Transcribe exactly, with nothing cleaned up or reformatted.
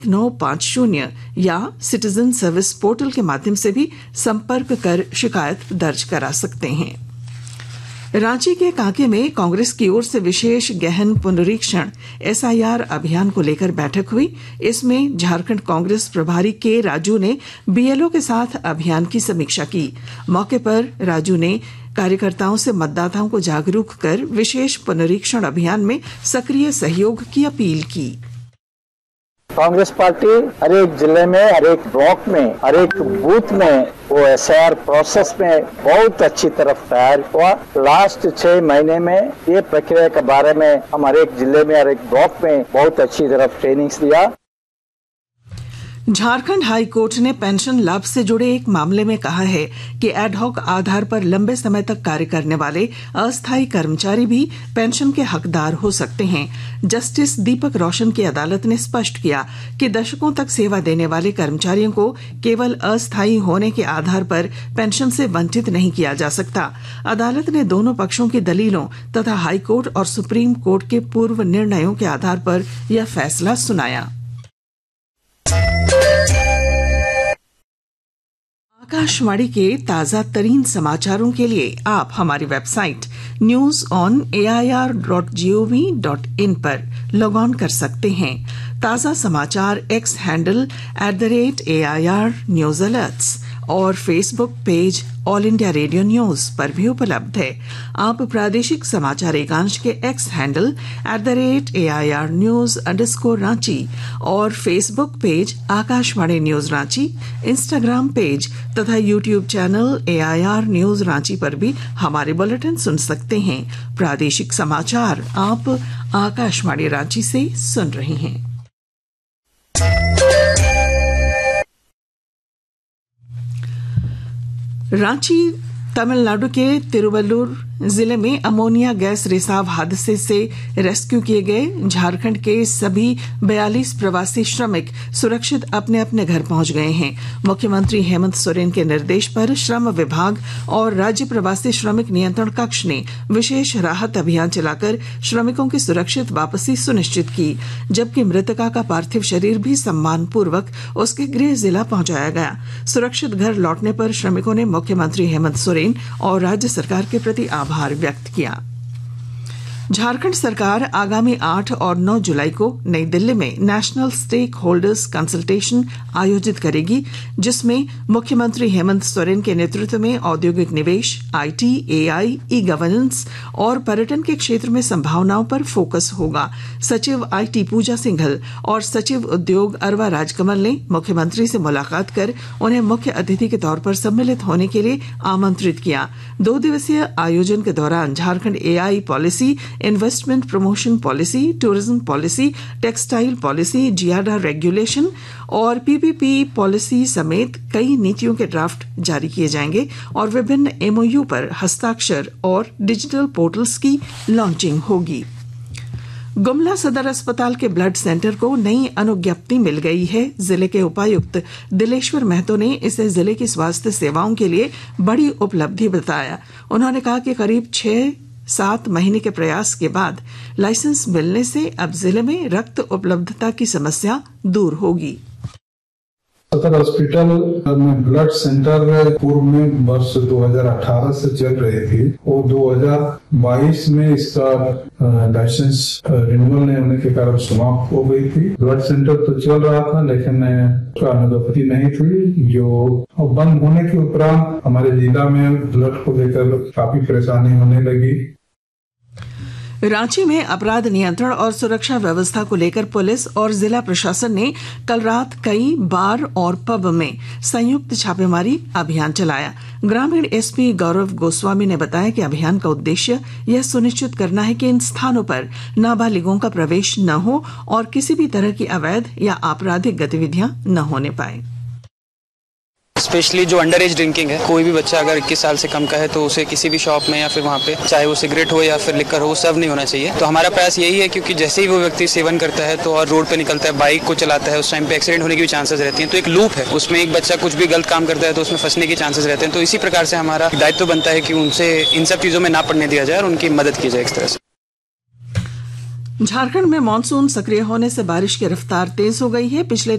नौ पांच शून्य या सिटीजन सर्विस पोर्टल के माध्यम से भी संपर्क कर शिकायत दर्ज करा सकते हैं। रांची के कांके में कांग्रेस की ओर से विशेष गहन पुनरीक्षण एसआईआर अभियान को लेकर बैठक हुई। इसमें झारखंड कांग्रेस प्रभारी के राजू ने बीएलओ के साथ अभियान की समीक्षा की। मौके पर राजू ने कार्यकर्ताओं से मतदाताओं को जागरूक कर विशेष पुनरीक्षण अभियान में सक्रिय सहयोग की अपील की। कांग्रेस पार्टी हर एक जिले में, हर एक ब्लॉक में, हर एक बूथ में वो एसआईआर प्रोसेस में बहुत अच्छी तरफ तैयार हुआ। लास्ट छह महीने में ये प्रक्रिया के बारे में हम हर एक जिले में, हर एक ब्लॉक में बहुत अच्छी तरफ ट्रेनिंग्स दिया। झारखंड हाई कोर्ट ने पेंशन लाभ से जुड़े एक मामले में कहा है कि एडहॉक आधार पर लंबे समय तक कार्य करने वाले अस्थायी कर्मचारी भी पेंशन के हकदार हो सकते हैं। जस्टिस दीपक रोशन की अदालत ने स्पष्ट किया कि दशकों तक सेवा देने वाले कर्मचारियों को केवल अस्थायी होने के आधार पर पेंशन से वंचित नहीं किया जा सकता। अदालत ने दोनों पक्षों की दलीलों तथा हाईकोर्ट और सुप्रीम कोर्ट के पूर्व निर्णयों के आधार पर यह फैसला सुनाया। आकाशवाणी के ताजा तरीन समाचारों के लिए आप हमारी website news on A I R dot G O V dot in पर लॉग ऑन कर सकते हैं। ताजा समाचार x handle at the rate A I R news alerts और Facebook page all India radio news पर भी उपलब्ध है। आप प्रादेशिक समाचार एकांश के x handle at the rate A I R news underscore Ranchi और Facebook page Akashvani news Ranchi, Instagram page तथा YouTube channel A I R news Ranchi पर भी हमारे बुलेटिन सुन सकते हैं। प्रादेशिक समाचार आप आकाशवाणी रांची से सुन रहे हैं। रांची तमिलनाडु के तिरुवल्लुर जिले में अमोनिया गैस रिसाव हादसे से रेस्क्यू किए गए झारखंड के सभी बयालीस प्रवासी श्रमिक सुरक्षित अपने अपने घर पहुंच गए हैं। मुख्यमंत्री हेमंत सोरेन के निर्देश पर श्रम विभाग और राज्य प्रवासी श्रमिक नियंत्रण कक्ष ने विशेष राहत अभियान चलाकर श्रमिकों की सुरक्षित वापसी सुनिश्चित की, जबकि मृतका का पार्थिव शरीर भी सम्मान पूर्वक उसके गृह जिला पहुंचाया गया। सुरक्षित घर लौटने पर श्रमिकों ने मुख्यमंत्री हेमंत सोरेन और राज्य सरकार के प्रति आभार व्यक्त किया। झारखंड सरकार आगामी आठ और नौ जुलाई को नई दिल्ली में नेशनल स्टेक होल्डर्स कंसल्टेशन आयोजित करेगी, जिसमें मुख्यमंत्री हेमंत सोरेन के नेतृत्व में औद्योगिक निवेश, आईटी, एआई, ई गवर्नेंस और पर्यटन के क्षेत्र में संभावनाओं पर फोकस होगा। सचिव आईटी पूजा सिंघल और सचिव उद्योग अरवा राजकमल ने मुख्यमंत्री से मुलाकात कर उन्हें मुख्य अतिथि के तौर पर सम्मिलित होने के लिए आमंत्रित किया। दो दिवसीय आयोजन के दौरान Jharkhand AI policy, investment promotion policy, tourism policy, textile policy, JIADA regulation और पीपीपी पॉलिसी समेत कई नीतियों के ड्राफ्ट जारी किए जाएंगे और विभिन्न एमओयू पर हस्ताक्षर और डिजिटल पोर्टल्स की लॉन्चिंग होगी। गुमला सदर अस्पताल के ब्लड सेंटर को नई अनुज्ञप्ति मिल गई है। जिले के उपायुक्त दिलेश्वर महतो ने इसे जिले की स्वास्थ्य सेवाओं के लिए बड़ी उपलब्धि बताया। उन्होंने कहा कि करीब छह सात महीने के प्रयास के बाद लाइसेंस मिलने से अब जिले में रक्त उपलब्धता की समस्या दूर होगी। सदर हॉस्पिटल में ब्लड सेंटर पूर्व में वर्ष दो हज़ार अठारह से चल रही थी, वो दो हज़ार बाईस में इसका लाइसेंस रिन्यूअल नहीं होने के कारण समाप्त हो गई थी। ब्लड सेंटर तो चल रहा था लेकिन उसका अनुमति नहीं थी, जो बंद होने के उपरांत हमारे जिला में ब्लड को लेकर काफी परेशानी होने लगी। रांची में अपराध नियंत्रण और सुरक्षा व्यवस्था को लेकर पुलिस और जिला प्रशासन ने कल रात कई बार और पब में संयुक्त छापेमारी अभियान चलाया। ग्रामीण एसपी गौरव गोस्वामी ने बताया कि अभियान का उद्देश्य यह सुनिश्चित करना है कि इन स्थानों पर नाबालिगों का प्रवेश न हो और किसी भी तरह की अवैध या आपराधिक गतिविधियां न होने पाए। स्पेशली जो अंडर एज ड्रिंकिंग है, कोई भी बच्चा अगर इक्कीस साल से कम का है तो उसे किसी भी शॉप में या फिर वहाँ पे, चाहे वो सिगरेट हो या फिर लिकर हो, वो सर्व नहीं होना चाहिए। तो हमारा प्रयास यही है, क्योंकि जैसे ही वो व्यक्ति सेवन करता है तो और रोड पे निकलता है, बाइक को चलाता है, उस टाइम पे एक्सीडेंट होने की भी चांसेस रहती हैं। तो एक लूप है, उसमें एक बच्चा कुछ भी गलत काम करता है तो उसमें फंसने के चांसेस रहते हैं। तो इसी प्रकार से हमारा दायित्व बनता है कि उनसे इन सब चीजों में ना पड़ने दिया जाए और उनकी मदद की जाए इस तरह से। झारखंड में मानसून सक्रिय होने से बारिश की रफ्तार तेज हो गई है। पिछले